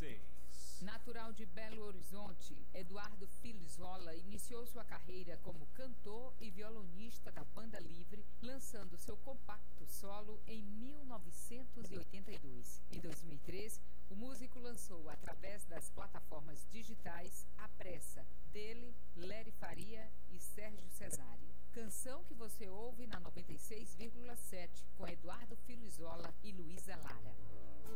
96. Natural de Belo Horizonte, Eduardo Filho iniciou sua carreira como cantor e violonista da Banda Livre, lançando seu compacto solo em 1982. Em 2003, o músico lançou, através das plataformas digitais, A Pressa, dele, Léry Faria e Sérgio Cesário. Canção que você ouve na 96,7, com Eduardo Filho e Luísa Lara.